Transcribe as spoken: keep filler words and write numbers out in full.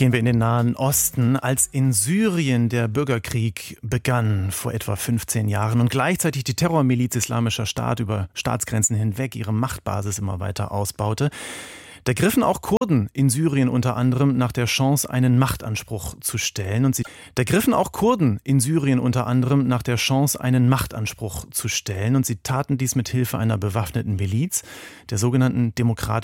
Gehen wir in den Nahen Osten, als in Syrien der Bürgerkrieg begann vor etwa fünfzehn Jahren und gleichzeitig die Terrormiliz Islamischer Staat über Staatsgrenzen hinweg ihre Machtbasis immer weiter ausbaute. Da griffen auch Kurden in Syrien unter anderem nach der Chance, einen Machtanspruch zu stellen. Und sie, da griffen auch Kurden in Syrien unter anderem nach der Chance, einen Machtanspruch zu stellen. Und sie taten dies mit Hilfe einer bewaffneten Miliz, der sogenannten Demokratischen